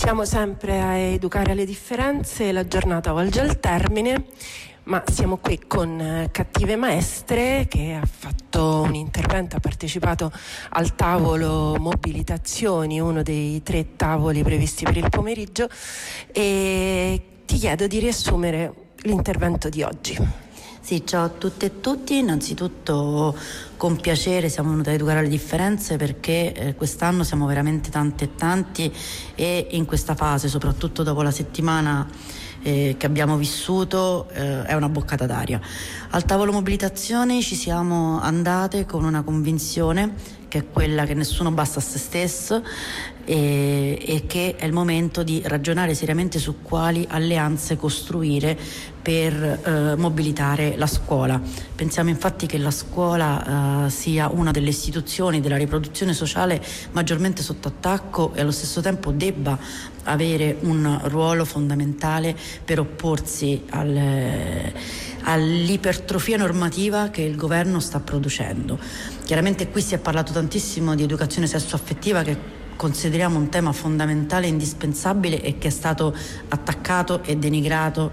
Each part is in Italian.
Siamo sempre a Educare alle differenze, la giornata volge al termine, ma siamo qui con Cattive Maestre, che ha fatto un intervento, ha partecipato al tavolo mobilitazioni, uno dei 3 tavoli previsti per il pomeriggio, e ti chiedo di riassumere l'intervento di oggi. Sì, ciao a tutte e tutti. Innanzitutto con piacere siamo venuti a Educare alle differenze perché quest'anno siamo veramente tante e tanti, e in questa fase, soprattutto dopo la settimana che abbiamo vissuto, è una boccata d'aria. Al tavolo mobilitazione ci siamo andate con una convinzione, che è quella che nessuno basta a se stesso, e che è il momento di ragionare seriamente su quali alleanze costruire per mobilitare la scuola. Pensiamo infatti che la scuola sia una delle istituzioni della riproduzione sociale maggiormente sotto attacco, e allo stesso tempo debba avere un ruolo fondamentale per opporsi all'ipertrofia normativa che il governo sta producendo. Chiaramente qui si è parlato tantissimo di educazione sessuaffettiva, che consideriamo un tema fondamentale e indispensabile, e che è stato attaccato e denigrato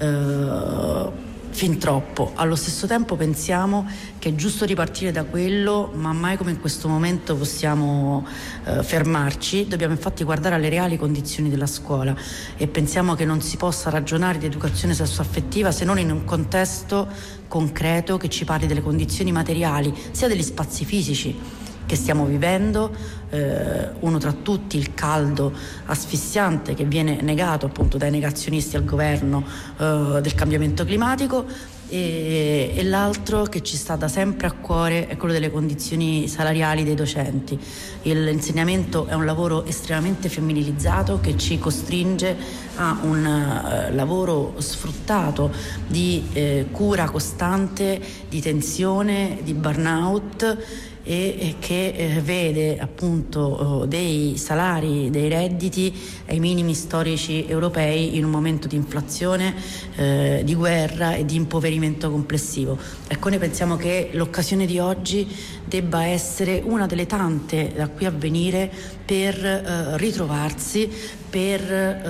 fin troppo. Allo stesso tempo pensiamo che è giusto ripartire da quello, ma mai come in questo momento possiamo fermarci. Dobbiamo infatti guardare alle reali condizioni della scuola, e pensiamo che non si possa ragionare di educazione sessuaffettiva se non in un contesto concreto che ci parli delle condizioni materiali, sia degli spazi fisici che stiamo vivendo, uno tra tutti il caldo asfissiante che viene negato appunto dai negazionisti al governo del cambiamento climatico, e l'altro che ci sta da sempre a cuore è quello delle condizioni salariali dei docenti. L'insegnamento è un lavoro estremamente femminilizzato, che ci costringe a un lavoro sfruttato di cura costante, di tensione, di burnout, e che vede appunto dei salari, dei redditi ai minimi storici europei in un momento di inflazione, di guerra e di impoverimento complessivo. Ecco, noi pensiamo che l'occasione di oggi debba essere una delle tante da qui a venire per ritrovarsi, per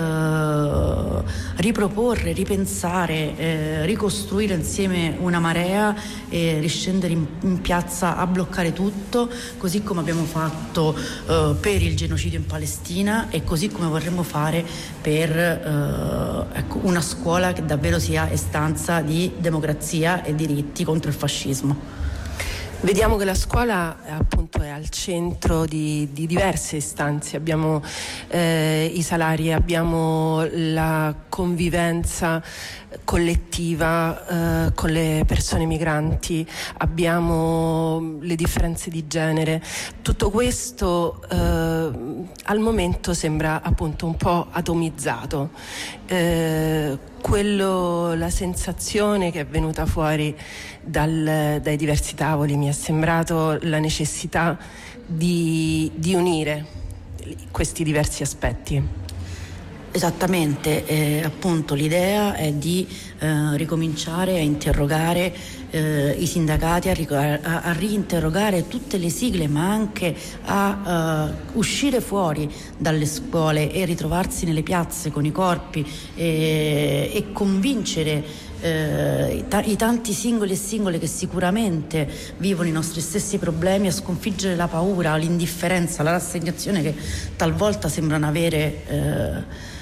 riproporre, ripensare, ricostruire insieme una marea e riscendere in piazza a bloccare tutto, così come abbiamo fatto per il genocidio in Palestina, e così come vorremmo fare per una scuola che davvero sia istanza di democrazia e diritti contro il fascismo. Vediamo che la scuola appunto è al centro di diverse istanze. Abbiamo i salari, abbiamo la convivenza collettiva con le persone migranti, abbiamo le differenze di genere. Tutto questo al momento sembra appunto un po' atomizzato. La sensazione che è venuta fuori dai diversi tavoli mi è sembrato la necessità di unire questi diversi aspetti. Esattamente, appunto l'idea è di ricominciare a interrogare i sindacati, a riinterrogare tutte le sigle, ma anche a uscire fuori dalle scuole e ritrovarsi nelle piazze con i corpi e convincere i tanti singoli e singole che sicuramente vivono i nostri stessi problemi, a sconfiggere la paura, l'indifferenza, la rassegnazione che talvolta sembrano avere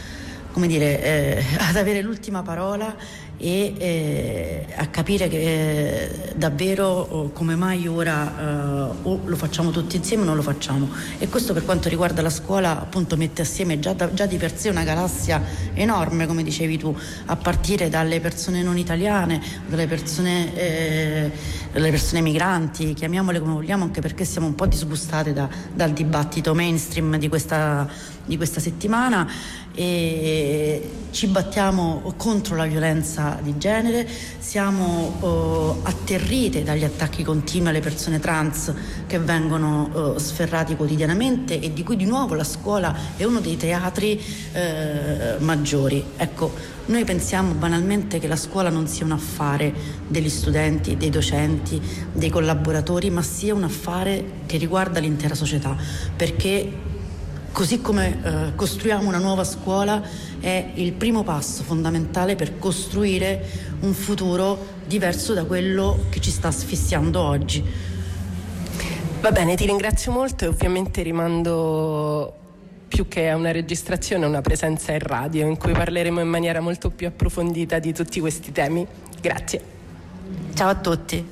ad avere l'ultima parola, e a capire che davvero come mai ora o lo facciamo tutti insieme o non lo facciamo. E questo, per quanto riguarda la scuola, appunto mette assieme già di per sé una galassia enorme, come dicevi tu, a partire dalle persone non italiane, dalle persone migranti, chiamiamole come vogliamo, anche perché siamo un po' disgustate dal dibattito mainstream di questa settimana, e ci battiamo contro la violenza di genere. Siamo atterrite dagli attacchi continui alle persone trans che vengono sferrati quotidianamente, e di cui di nuovo la scuola è uno dei teatri maggiori. Ecco, noi pensiamo banalmente che la scuola non sia un affare degli studenti, dei docenti, dei collaboratori, ma sia un affare che riguarda l'intera società, perché Così come costruiamo una nuova scuola è il primo passo fondamentale per costruire un futuro diverso da quello che ci sta asfissiando oggi. Va bene, ti ringrazio molto e ovviamente rimando più che a una registrazione, una presenza in radio in cui parleremo in maniera molto più approfondita di tutti questi temi. Grazie. Ciao a tutti.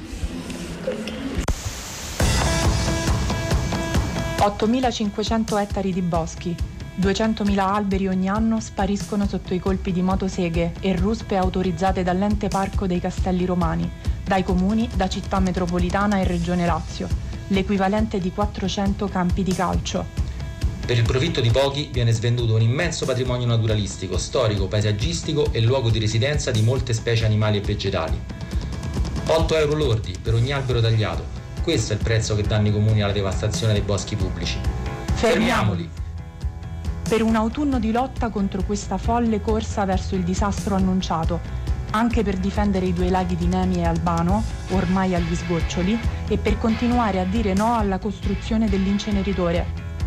8.500 ettari di boschi, 200.000 alberi ogni anno spariscono sotto i colpi di motoseghe e ruspe autorizzate dall'ente parco dei Castelli Romani, dai comuni, da Città Metropolitana e Regione Lazio, l'equivalente di 400 campi di calcio. Per il profitto di pochi viene svenduto un immenso patrimonio naturalistico, storico, paesaggistico e luogo di residenza di molte specie animali e vegetali. 8 euro lordi per ogni albero tagliato. Questo è il prezzo che danno i comuni alla devastazione dei boschi pubblici. Fermiamoli! Per un autunno di lotta contro questa folle corsa verso il disastro annunciato, anche per difendere i 2 laghi di Nemi e Albano, ormai agli sgoccioli, e per continuare a dire no alla costruzione dell'inceneritore.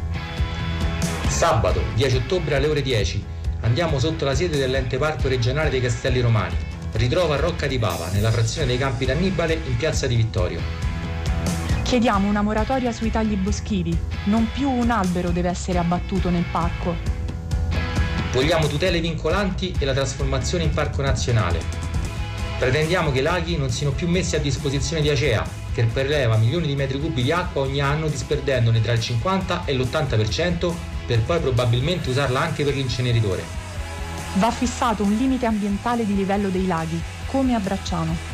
Sabato, 10 ottobre alle ore 10, andiamo sotto la sede dell'ente parco regionale dei Castelli Romani. Ritrovo a Rocca di Papa, nella frazione dei Campi d'Annibale, in piazza di Vittorio. Chiediamo una moratoria sui tagli boschivi, non più un albero deve essere abbattuto nel parco. Vogliamo tutele vincolanti e la trasformazione in parco nazionale. Pretendiamo che i laghi non siano più messi a disposizione di Acea, che preleva milioni di metri cubi di acqua ogni anno, disperdendone tra il 50 e l'80%, per poi probabilmente usarla anche per l'inceneritore. Va fissato un limite ambientale di livello dei laghi, come a Bracciano.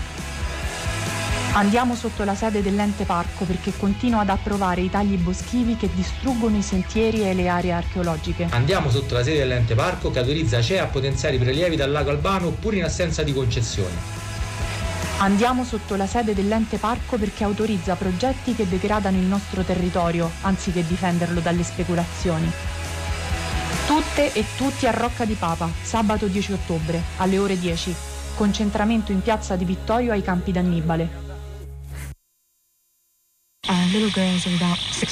Andiamo sotto la sede dell'ente parco perché continua ad approvare i tagli boschivi che distruggono i sentieri e le aree archeologiche. Andiamo sotto la sede dell'ente parco che autorizza Acea a potenziare i prelievi dal lago Albano pur in assenza di concessioni. Andiamo sotto la sede dell'ente parco perché autorizza progetti che degradano il nostro territorio anziché difenderlo dalle speculazioni. Tutte e tutti a Rocca di Papa, sabato 10 ottobre, alle ore 10. Concentramento in piazza di Vittorio ai Campi d'Annibale. Little girls are about 6